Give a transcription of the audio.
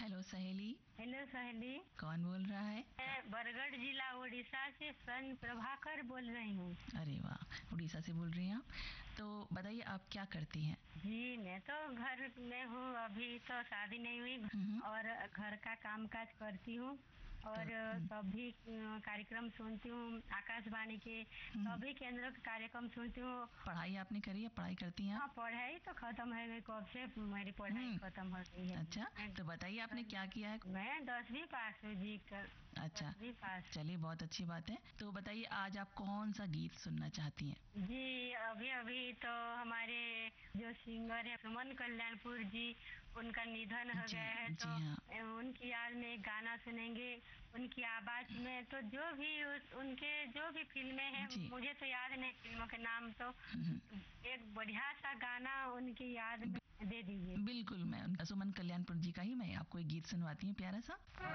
Hello सहेली। Hello सहेली। कौन बोल रहा है? मैं बरगढ़ जिला उड़ीसा से सन प्रभाकर बोल रही हूँ। अरे वाह, उड़ीसा से बोल रही हैं आप। तो बताइए आप क्या करती हैं? जी मैं तो घर में हूँ, अभी तो शादी नहीं हुई और घर का काम काज करती हूँ और सभी कार्यक्रम सुनती हूँ, आकाशवाणी के सभी केंद्रों के कार्यक्रम सुनती हूँ। पढ़ाई आपने करी है? पढ़ाई करती हैं हाँ, आप? पढ़ाई तो खत्म है गई, कब से मेरी पढ़ाई खत्म हो गई है। अच्छा, तो बताइए आपने क्या किया है? मैं 10वीं पास हूँ जी। अच्छा, 10वीं पास। चलिए बहुत अच्छी बात है। तो बताइए आज आप कौन सा गीत सुनना चाहती हैं? जी अभी अभी तो हमारे जो सिंगर है सुमन कल्याणपुर जी, उनका निधन हो जी, गया है, जी तो हाँ। उनकी याद में एक गाना सुनेंगे उनकी आवाज में। तो जो भी उनके जो भी फिल्में हैं, जी। मुझे तो याद नहीं फिल्मों के नाम, तो एक बढ़िया सा गाना उनकी याद में दे दीजिए। बिल्कुल, मैं सुमन कल्याणपुर जी का ही मैं आपको एक गीत सुनवाती हूँ प्यारा सा।